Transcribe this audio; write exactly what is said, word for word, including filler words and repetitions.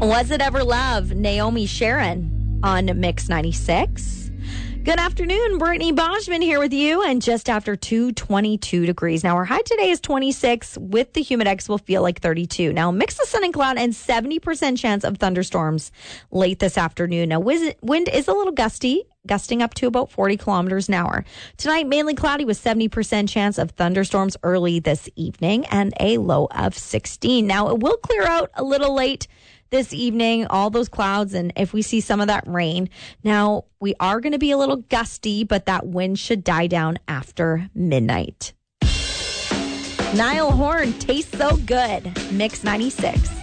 Was It Ever Love? Naomi Sharon on Mix ninety-six. Good afternoon, Brittany Boschman here with you, and just after two twenty-two degrees. Now, our high today is twenty-six. With the humidex, will feel like thirty-two. Now, mix of sun and cloud and seventy percent chance of thunderstorms late this afternoon. Now, wind is a little gusty, gusting up to about forty kilometers an hour. Tonight, mainly cloudy with seventy percent chance of thunderstorms early this evening and a low of sixteen. Now, it will clear out a little late this evening, all those clouds, and if we see some of that rain. Now, we are going to be a little gusty, but that wind should die down after midnight. Niall Horan, Tastes So Good, Mix ninety-six.